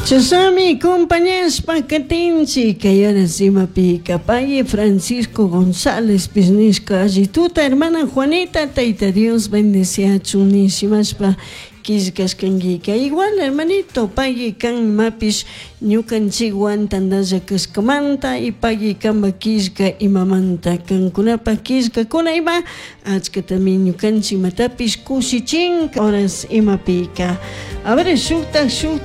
Chasami, compañeros, pacatinchi, que ahora sí mapi, capalle Francisco González, Pisnisca, Agituta, hermana Juanita, Taita Dios, bendecia, chunísimas pa. Quiscas canguica. Igual, hermanito, pague can mapis, ñucan chiguan tandaya cascamanta, y pague camba quisca y mamanta, can kunapa quisca kunaiba, achka también ñucan chimatapis kusichin, horas y mapica. A ver, shukta,